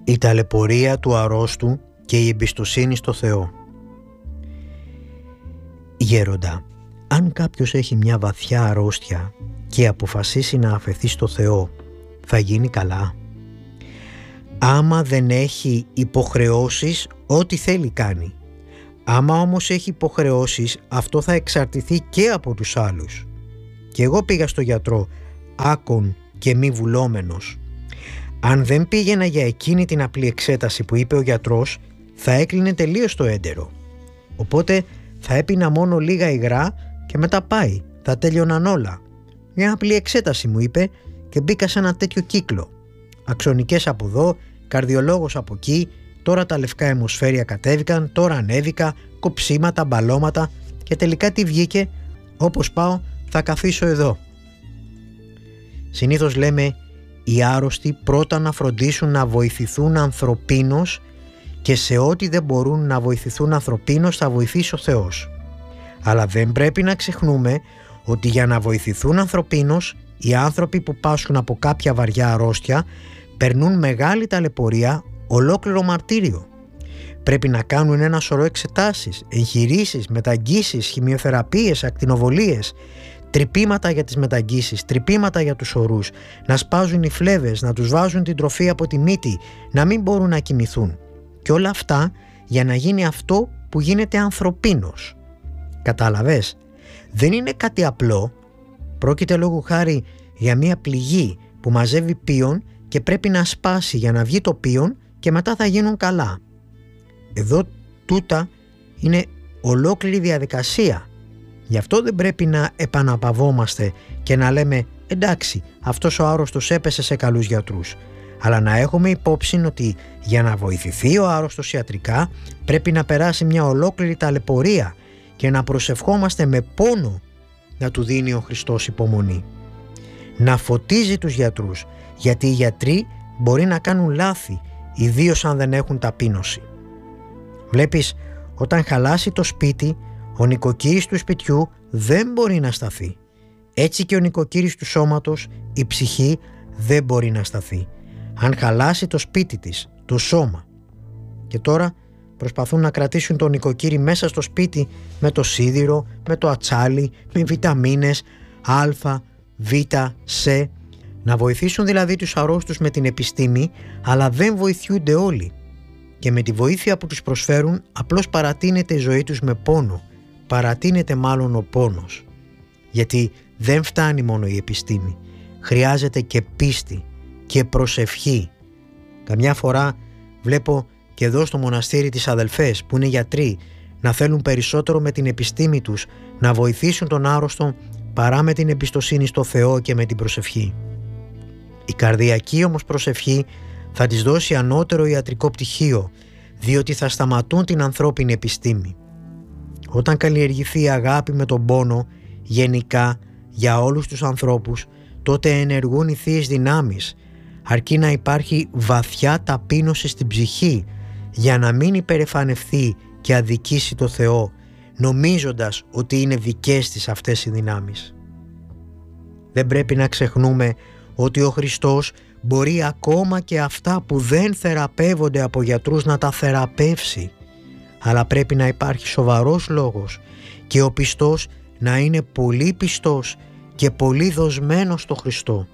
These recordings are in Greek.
Η ταλαιπωρία του αρρώστου και η εμπιστοσύνη στο Θεό. Γέροντα, αν κάποιος έχει μια βαθιά αρρώστια και αποφασίσει να αφαιθεί στο Θεό, θα γίνει καλά? Άμα δεν έχει υποχρεώσεις, ό,τι θέλει κάνει. Άμα όμως έχει υποχρεώσεις, αυτό θα εξαρτηθεί και από τους άλλους. Και εγώ πήγα στο γιατρό, άκον και μη βουλόμενος. Αν δεν πήγαινα για εκείνη την απλή εξέταση που είπε ο γιατρός, θα έκλεινε τελείως το έντερο. Οπότε θα έπινα μόνο λίγα υγρά και μετά πάει, θα τέλειωναν όλα. Μια απλή εξέταση μου είπε και μπήκα σε ένα τέτοιο κύκλο. Αξονικές από εδώ, καρδιολόγος από εκεί, τώρα τα λευκά αιμοσφαίρια κατέβηκαν, τώρα ανέβηκα, κοψίματα, μπαλώματα και τελικά τι βγήκε? Όπως πάω θα καθίσω εδώ. Συνήθως λέμε οι άρρωστοι πρώτα να φροντίσουν να βοηθηθούν ανθρωπίνως και σε ό,τι δεν μπορούν να βοηθηθούν ανθρωπίνως θα βοηθήσει ο Θεός. Αλλά δεν πρέπει να ξεχνούμε ότι για να βοηθηθούν ανθρωπίνως οι άνθρωποι που πάσχουν από κάποια βαριά αρρώστια περνούν μεγάλη ταλαιπωρία, ολόκληρο μαρτύριο. Πρέπει να κάνουν ένα σωρό εξετάσεις, εγχειρήσεις, μεταγγίσεις, χημειοθεραπείες, ακτινοβολίες, τρυπήματα για τις μεταγγίσεις, τρυπήματα για τους ορούς, να σπάζουν οι φλέβες, να τους βάζουν την τροφή από τη μύτη, να μην μπορούν να κοιμηθούν. Και όλα αυτά για να γίνει αυτό που γίνεται ανθρωπίνος. Κατάλαβες? Δεν είναι κάτι απλό. Πρόκειται λόγου χάρη για μια πληγή που μαζεύει πίον και πρέπει να σπάσει για να βγει το πίον και μετά θα γίνουν καλά. Εδώ τούτα είναι ολόκληρη διαδικασία. Γι' αυτό δεν πρέπει να επαναπαυόμαστε και να λέμε εντάξει, αυτός ο άρρωστος έπεσε σε καλούς γιατρούς. Αλλά να έχουμε υπόψη ότι για να βοηθηθεί ο άρρωστος ιατρικά πρέπει να περάσει μια ολόκληρη ταλαιπωρία και να προσευχόμαστε με πόνο να του δίνει ο Χριστός υπομονή. Να φωτίζει τους γιατρούς, γιατί οι γιατροί μπορεί να κάνουν λάθη, ιδίως αν δεν έχουν ταπείνωση. Βλέπεις, όταν χαλάσει το σπίτι, ο νοικοκύρης του σπιτιού δεν μπορεί να σταθεί. Έτσι και ο νοικοκύρης του σώματος, η ψυχή, δεν μπορεί να σταθεί. Αν χαλάσει το σπίτι της, το σώμα. Και τώρα προσπαθούν να κρατήσουν τον νοικοκύρη μέσα στο σπίτι με το σίδηρο, με το ατσάλι, με βιταμίνες Α, Β, Σ. Να βοηθήσουν δηλαδή τους αρρώστους με την επιστήμη, αλλά δεν βοηθιούνται όλοι. Και με τη βοήθεια που τους προσφέρουν απλώς παρατείνεται η ζωή τους με πόνο. Παρατείνεται μάλλον ο πόνος. Γιατί δεν φτάνει μόνο η επιστήμη. Χρειάζεται και πίστη και προσευχή. Καμιά φορά βλέπω και εδώ στο μοναστήρι τις αδελφές που είναι γιατροί να θέλουν περισσότερο με την επιστήμη τους να βοηθήσουν τον άρρωστο παρά με την εμπιστοσύνη στο Θεό και με την προσευχή. Η καρδιακή όμως προσευχή θα της δώσει ανώτερο ιατρικό πτυχίο, διότι θα σταματούν την ανθρώπινη επιστήμη. Όταν καλλιεργηθεί η αγάπη με τον πόνο γενικά για όλους τους ανθρώπους, τότε ενεργούν οι θείες δυνάμεις, αρκεί να υπάρχει βαθιά ταπείνωση στην ψυχή για να μην υπερεφανευθεί και αδικήσει το Θεό, νομίζοντας ότι είναι δικές της αυτές οι δυνάμεις. Δεν πρέπει να ξεχνούμε ότι ο Χριστός μπορεί ακόμα και αυτά που δεν θεραπεύονται από γιατρούς να τα θεραπεύσει, αλλά πρέπει να υπάρχει σοβαρός λόγος και ο πιστός να είναι πολύ πιστός και πολύ δοσμένος στο Χριστό.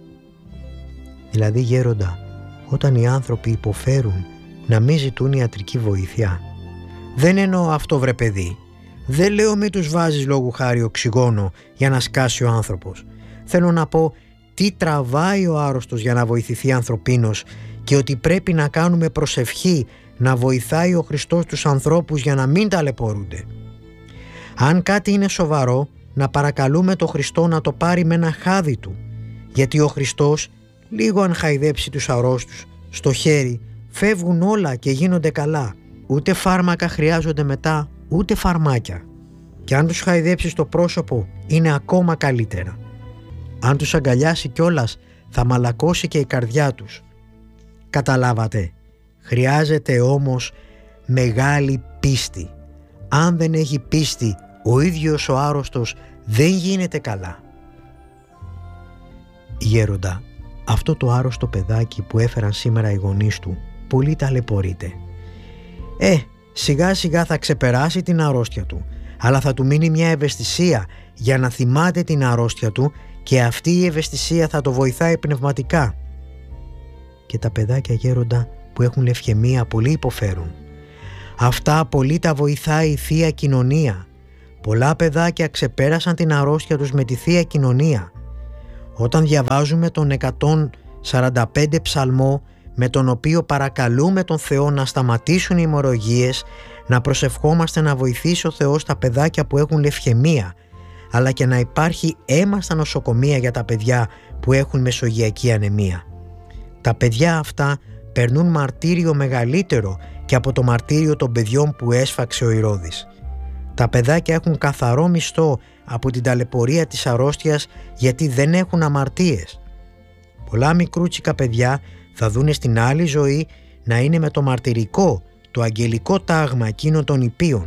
Δηλαδή γέροντα, όταν οι άνθρωποι υποφέρουν να μην ζητούν ιατρική βοήθεια. Δεν εννοώ αυτό βρε παιδί. Δεν λέω μη τους βάζεις λόγου χάρη οξυγόνο για να σκάσει ο άνθρωπος. Θέλω να πω τι τραβάει ο άρρωστος για να βοηθηθεί ανθρωπίνος και ότι πρέπει να κάνουμε προσευχή να βοηθάει ο Χριστός τους ανθρώπους για να μην ταλαιπωρούνται. Αν κάτι είναι σοβαρό, να παρακαλούμε τον Χριστό να το πάρει με ένα χάδι του, γιατί ο Χριστός λίγο αν χαϊδέψει τους αρρώστους στο χέρι φεύγουν όλα και γίνονται καλά. Ούτε φάρμακα χρειάζονται μετά, ούτε φαρμάκια. Και αν τους χαϊδέψει στο πρόσωπο είναι ακόμα καλύτερα. Αν τους αγκαλιάσει κιόλας θα μαλακώσει και η καρδιά τους. Καταλάβατε? Χρειάζεται όμως μεγάλη πίστη. Αν δεν έχει πίστη ο ίδιος ο άρρωστος δεν γίνεται καλά. Γέροντα, αυτό το άρρωστο παιδάκι που έφεραν σήμερα οι γονείς του, πολύ ταλαιπωρείται. Σιγά σιγά θα ξεπεράσει την αρρώστια του, αλλά θα του μείνει μια ευαισθησία για να θυμάται την αρρώστια του και αυτή η ευαισθησία θα το βοηθάει πνευματικά. Και τα παιδάκια, γέροντα, που έχουν λευχαιμία πολύ υποφέρουν. Αυτά πολύ τα βοηθάει η Θεία Κοινωνία. Πολλά παιδάκια ξεπέρασαν την αρρώστια τους με τη Θεία Κοινωνία. Όταν διαβάζουμε τον 145 ψαλμό, με τον οποίο παρακαλούμε τον Θεό να σταματήσουν οι αιμορραγίες, να προσευχόμαστε να βοηθήσει ο Θεός τα παιδάκια που έχουν λευχαιμία, αλλά και να υπάρχει αίμα στα νοσοκομεία για τα παιδιά που έχουν μεσογειακή ανεμία. Τα παιδιά αυτά περνούν μαρτύριο μεγαλύτερο και από το μαρτύριο των παιδιών που έσφαξε ο Ηρώδης. Τα παιδάκια έχουν καθαρό μισθό από την ταλαιπωρία της αρρώστιας, γιατί δεν έχουν αμαρτίες. Πολλά μικρούτσικα παιδιά θα δούνε στην άλλη ζωή να είναι με το μαρτυρικό, το αγγελικό τάγμα εκείνων των υπείων.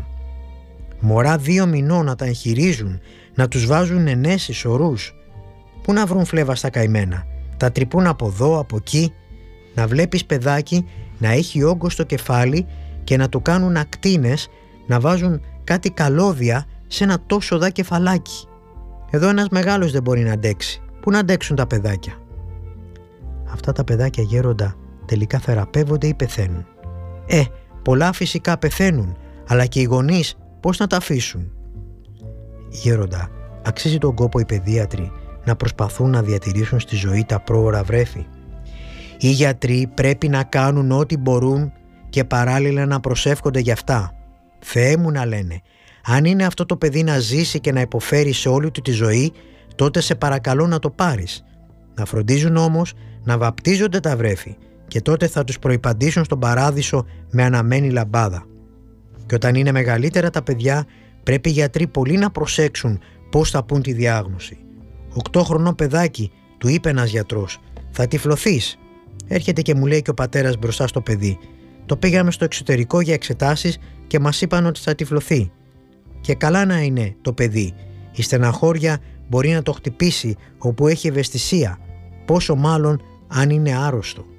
Μωρά 2 μηνών να τα εγχειρίζουν, να τους βάζουν ενέσεις, ορούς. Πού να βρουν φλέβα στα καημένα, τα τρυπούν από εδώ, από εκεί. Να βλέπεις παιδάκι να έχει όγκο στο κεφάλι και να του κάνουν ακτίνες, να βάζουν κάτι καλώδια σε ένα τόσο δα κεφαλάκι. Εδώ ένας μεγάλος δεν μπορεί να αντέξει. Πού να αντέξουν τα παιδάκια? Αυτά τα παιδάκια, γέροντα, τελικά θεραπεύονται ή πεθαίνουν? Πολλά φυσικά πεθαίνουν, αλλά και οι γονείς πώς να τα αφήσουν? Γέροντα, αξίζει τον κόπο οι παιδίατροι να προσπαθούν να διατηρήσουν στη ζωή τα πρόωρα βρέφη? Οι γιατροί πρέπει να κάνουν ό,τι μπορούν και παράλληλα να προσεύχονται γι' αυτά. Θεέ μου, να λένε, αν είναι αυτό το παιδί να ζήσει και να υποφέρει σε όλη του τη ζωή, τότε σε παρακαλώ να το πάρεις. Να φροντίζουν όμως να βαπτίζονται τα βρέφη και τότε θα τους προϋπαντήσουν στον παράδεισο με αναμένη λαμπάδα. Και όταν είναι μεγαλύτερα τα παιδιά, πρέπει οι γιατροί πολύ να προσέξουν πώς θα πούν τη διάγνωση. 8 χρονών παιδάκι, του είπε ένας γιατρός, θα τυφλωθείς. Έρχεται και μου λέει και ο πατέρας μπροστά στο παιδί. Το πήγαμε στο εξωτερικό για εξετάσεις και μας είπαν ότι θα τυφλωθεί. Και καλά να είναι το παιδί. Η στεναχώρια μπορεί να το χτυπήσει όπου έχει ευαισθησία, πόσο μάλλον αν είναι άρρωστο.